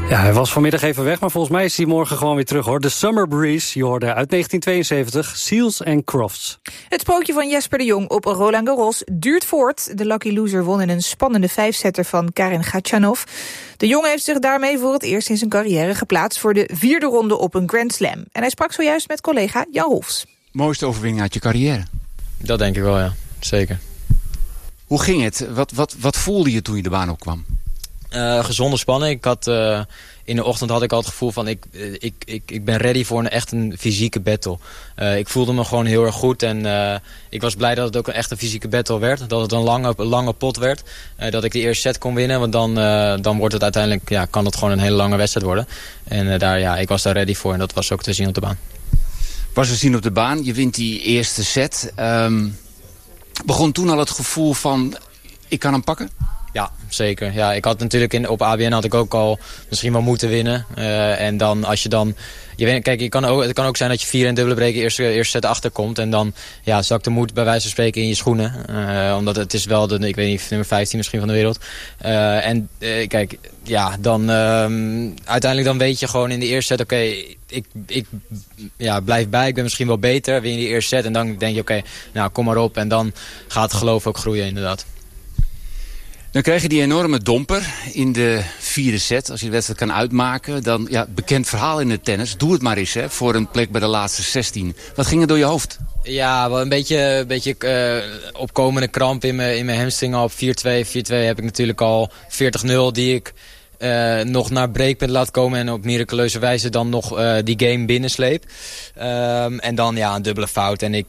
Ja, hij was vanmiddag even weg, maar volgens mij is hij morgen gewoon weer terug, hoor. De Summer Breeze, je hoorde uit 1972, Seals and Crofts. Het sprookje van Jesper de Jong op Roland Garros duurt voort. De Lucky Loser won in een spannende 5-setter van Karen Khachanov. De Jong heeft zich daarmee voor het eerst in zijn carrière geplaatst voor de 4e ronde op een Grand Slam. En hij sprak zojuist met collega Jan Rolfs. Mooiste overwinning uit je carrière? Dat denk ik wel, ja. Zeker. Hoe ging het? Wat voelde je toen je de baan opkwam? Gezonde spanning. In de ochtend had ik al het gevoel van ik ben ready voor echt een fysieke battle. Ik voelde me gewoon heel erg goed en ik was blij dat het ook echt een fysieke battle werd. Dat het een lange pot werd. Dat ik de eerste set kon winnen, want dan wordt het uiteindelijk, kan het gewoon een hele lange wedstrijd worden. En ik was daar ready voor en dat was ook te zien op de baan. Was te zien op de baan, je wint die eerste set. Begon toen al het gevoel van ik kan hem pakken? Ja, zeker. Ja, ik had natuurlijk op ABN had ik ook al misschien wel moeten winnen. En dan als je dan... Kijk, het kan ook zijn dat je 4 in dubbele breken eerste set achterkomt. En dan zakt de moed bij wijze van spreken in je schoenen. Omdat het is wel ik weet niet, nummer 15 misschien van de wereld. Dan uiteindelijk dan weet je gewoon in de eerste set... Oké, ik blijf bij, ik ben misschien wel beter. Win je die eerste set en dan denk je oké, kom maar op. En dan gaat het geloof ook groeien inderdaad. Dan krijg je die enorme domper in de 4e set. Als je de wedstrijd kan uitmaken, dan bekend verhaal in het tennis. Doe het maar eens voor een plek bij de laatste 16. Wat ging er door je hoofd? Ja, wel een beetje opkomende kramp in mijn hamstring al op 4-2. 4-2 heb ik natuurlijk al 40-0 die ik nog naar breakpunt laat komen en op miraculeuze wijze dan nog die game binnensleep. En dan een dubbele fout. En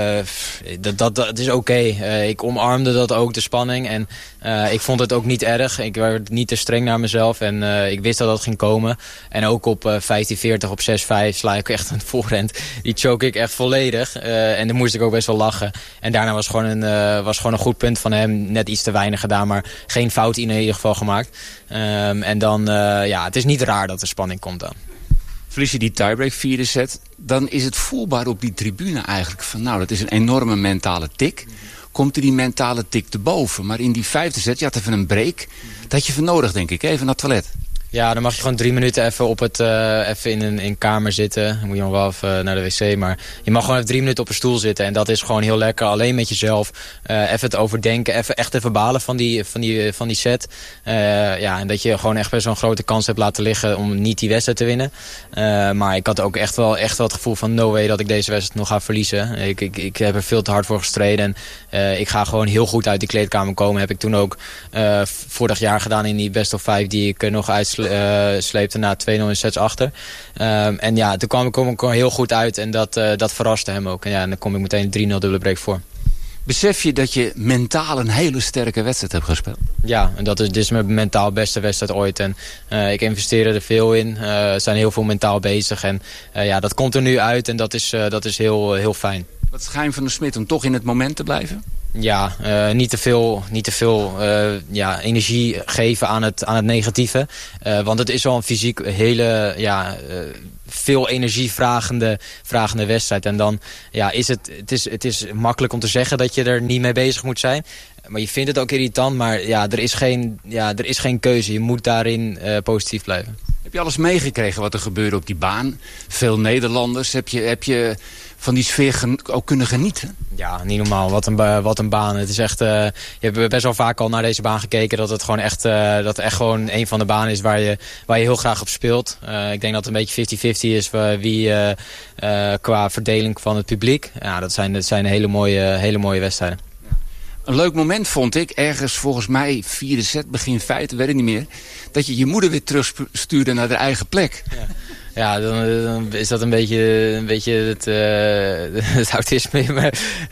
dat is oké. Ik omarmde dat ook, de spanning. En ik vond het ook niet erg. Ik werd niet te streng naar mezelf. En ik wist dat ging komen. En ook op 15-40, op 6-5 sla ik echt een voorhand. Die choke ik echt volledig. En dan moest ik ook best wel lachen. En daarna was gewoon een goed punt van hem. Net iets te weinig gedaan, maar geen fout in ieder geval gemaakt. En dan, het is niet raar dat er spanning komt dan. Verlies je die tiebreak 4e set, dan is het voelbaar op die tribune eigenlijk van dat is een enorme mentale tik. Komt er die mentale tik te boven. Maar in die 5e set, je had even een break. Dat had je voor nodig, denk ik. Even naar het toilet. Ja, dan mag je gewoon 3 minuten even even in een kamer zitten. Dan moet je nog wel even naar de wc. Maar je mag gewoon even 3 minuten op een stoel zitten. En dat is gewoon heel lekker. Alleen met jezelf. Even het overdenken. Echt balen van die set. En dat je gewoon echt best wel een grote kans hebt laten liggen om niet die wedstrijd te winnen. Maar ik had ook echt wel het gevoel van no way dat ik deze wedstrijd nog ga verliezen. Ik heb er veel te hard voor gestreden. En ik ga gewoon heel goed uit die kleedkamer komen. Heb ik toen ook vorig jaar gedaan in die best of 5 die ik nog sleepte na 2-0 in sets achter. Toen kwam ik er heel goed uit en dat verraste hem ook. En dan kom ik meteen 3-0 dubbele break voor. Besef je dat je mentaal een hele sterke wedstrijd hebt gespeeld? Ja, en dit is mijn mentaal beste wedstrijd ooit. En ik investeer er veel in. Zijn heel veel mentaal bezig. En dat komt er nu uit en dat is heel, heel fijn. Wat is het geheim van de Smit om toch in het moment te blijven? Ja, niet te veel energie geven aan het negatieve. Want het is wel een fysiek hele veel energie vragende wedstrijd. En dan het is makkelijk om te zeggen dat je er niet mee bezig moet zijn. Maar je vindt het ook irritant. Maar er is geen keuze. Je moet daarin positief blijven. Heb je alles meegekregen wat er gebeurde op die baan? Veel Nederlanders. Heb je van die sfeer ook kunnen genieten? Ja, niet normaal. Wat een baan. Het is echt. Je hebt best wel vaak al naar deze baan gekeken dat het gewoon echt, gewoon een van de banen is waar je heel graag op speelt. Ik denk dat het een beetje 50-50 is wie qua verdeling van het publiek. Ja, dat zijn hele mooie wedstrijden. Een leuk moment vond ik, ergens volgens mij 4e set, begin 5, weet ik niet meer, dat je moeder weer terugstuurde naar haar eigen plek. Ja, dan is dat een beetje het autisme in me.